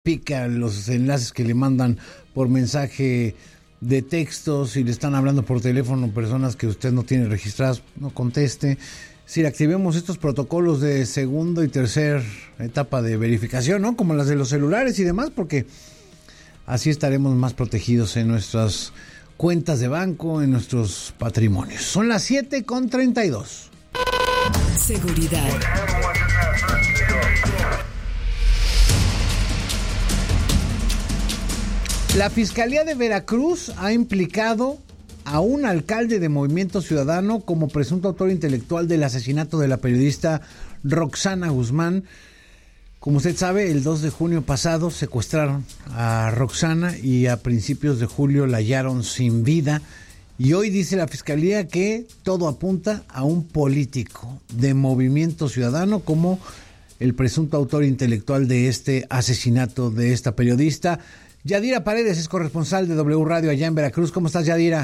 pica los enlaces que le mandan por mensaje de texto, si le están hablando por teléfono personas que usted no tiene registradas, no conteste. Si activemos estos protocolos de segunda y tercera etapa de verificación, ¿no? Como las de los celulares y demás, porque así estaremos más protegidos en nuestras cuentas de banco, en nuestros patrimonios. Son las 7:32. Seguridad. La Fiscalía de Veracruz ha implicado a un alcalde de Movimiento Ciudadano como presunto autor intelectual del asesinato de la periodista Roxana Guzmán. Como usted sabe, el 2 de junio pasado secuestraron a Roxana y a principios de julio la hallaron sin vida. Y hoy dice la Fiscalía que todo apunta a un político de Movimiento Ciudadano como el presunto autor intelectual de este asesinato de esta periodista. Yadira Paredes es corresponsal de W Radio allá en Veracruz. ¿Cómo estás, Yadira?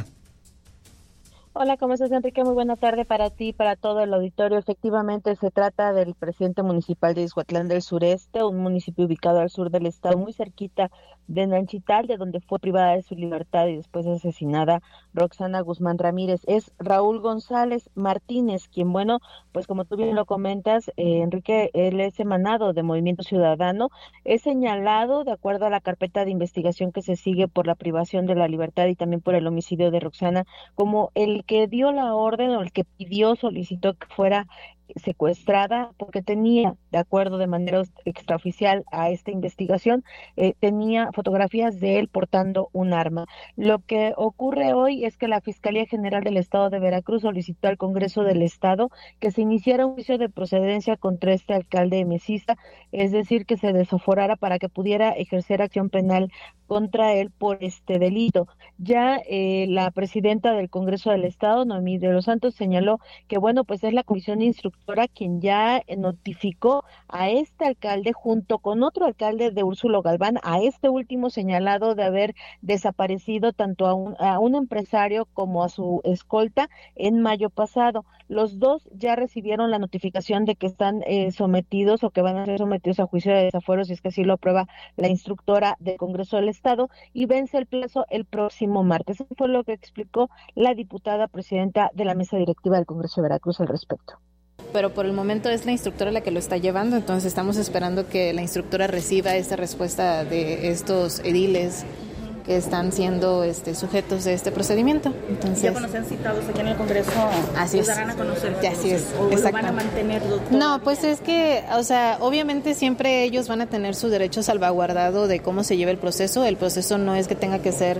Hola, ¿cómo estás, Enrique? Muy buena tarde para ti y para todo el auditorio. Efectivamente, se trata del presidente municipal de Ixhuatlán del Sureste, un municipio ubicado al sur del estado, muy cerquita de Nanchital, de donde fue privada de su libertad y después asesinada Roxana Guzmán Ramírez. Es Raúl González Martínez, quien, bueno, pues como tú bien lo comentas, Enrique, él es emanado de Movimiento Ciudadano, es señalado, de acuerdo a la carpeta de investigación que se sigue por la privación de la libertad y también por el homicidio de Roxana, como el que dio la orden o el que solicitó que fuera secuestrada, porque tenía, de acuerdo de manera extraoficial a esta investigación, tenía fotografías de él portando un arma. Lo que ocurre hoy es que la Fiscalía General del Estado de Veracruz solicitó al Congreso del Estado que se iniciara un juicio de procedencia contra este alcalde mesista, es decir, que se desaforara para que pudiera ejercer acción penal contra él por este delito. Ya la presidenta del Congreso del Estado, Noemí de los Santos, señaló que, bueno, pues es la comisión instructora quien ya notificó a este alcalde junto con otro alcalde de Úrsulo Galván, a este último señalado de haber desaparecido tanto a un empresario como a su escolta en mayo pasado. Los dos ya recibieron la notificación de que están sometidos o que van a ser sometidos a juicio de desafuero, si es que así lo aprueba la instructora del Congreso del Estado, y vence el plazo el próximo martes. Eso fue lo que explicó la diputada presidenta de la mesa directiva del Congreso de Veracruz al respecto. Pero por el momento es la instructora la que lo está llevando, entonces estamos esperando que la instructora reciba esta respuesta de estos ediles que están siendo sujetos de este procedimiento. Entonces, ya cuando sean citados aquí en el Congreso, así es, darán a conocer. Así es, o lo van a mantener. No, pues es que, o sea, obviamente siempre ellos van a tener su derecho salvaguardado de cómo se lleva el proceso. El proceso no es que tenga que ser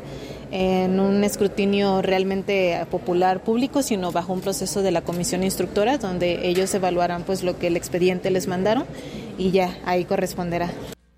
en un escrutinio realmente popular público, sino bajo un proceso de la comisión instructora, donde ellos evaluarán pues lo que el expediente les mandaron y ya ahí corresponderá.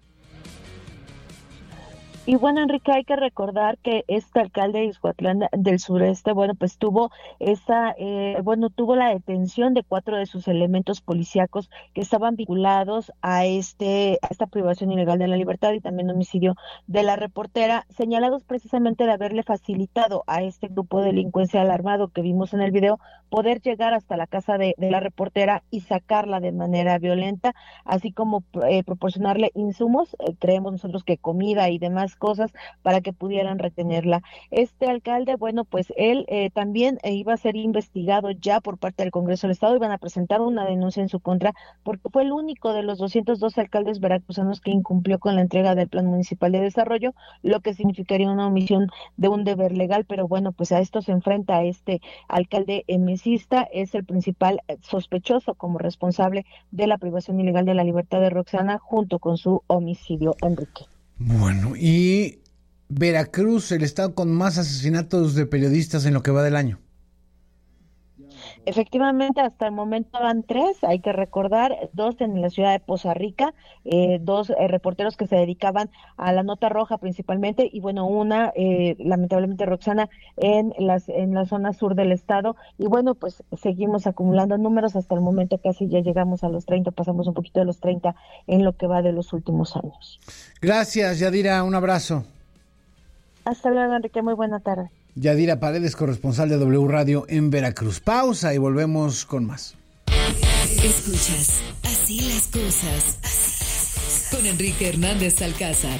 Y bueno, Enrique, hay que recordar que este alcalde de Ixhuatlán del Sureste, bueno, pues tuvo la detención de 4 de sus elementos policíacos que estaban vinculados a esta privación ilegal de la libertad y también homicidio de la reportera, señalados precisamente de haberle facilitado a este grupo delincuencial armado que vimos en el video poder llegar hasta la casa de la reportera y sacarla de manera violenta, así como proporcionarle insumos, creemos nosotros que comida y demás cosas para que pudieran retenerla. Este alcalde, bueno, pues él también iba a ser investigado ya por parte del Congreso del Estado, iban a presentar una denuncia en su contra porque fue el único de los 212 alcaldes veracruzanos que incumplió con la entrega del Plan Municipal de Desarrollo, lo que significaría una omisión de un deber legal, pero bueno, pues a esto se enfrenta este alcalde mesista, es el principal sospechoso como responsable de la privación ilegal de la libertad de Roxana junto con su homicidio, Enrique. Bueno, y Veracruz, el estado con más asesinatos de periodistas en lo que va del año. Efectivamente, hasta el momento van 3, hay que recordar, 2 en la ciudad de Poza Rica, 2 reporteros que se dedicaban a la nota roja principalmente, y bueno, una, lamentablemente Roxana, en la zona sur del estado, y bueno, pues seguimos acumulando números, hasta el momento casi ya llegamos a los 30, pasamos un poquito de los 30 en lo que va de los últimos años. Gracias, Yadira, un abrazo. Hasta luego, Enrique, muy buena tarde. Yadira Paredes, corresponsal de W Radio en Veracruz. Pausa y volvemos con más. Escuchas Así las cosas. Así las cosas. con Enrique Hernández Alcázar.